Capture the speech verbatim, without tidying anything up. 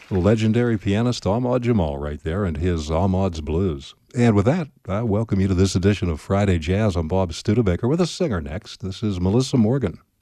Legendary pianist Ahmad Jamal right there and his Ahmad's Blues. And with that, I welcome you to this edition of Friday Jazz. I'm Bob Studebaker with a singer next. This is Melissa Morgan.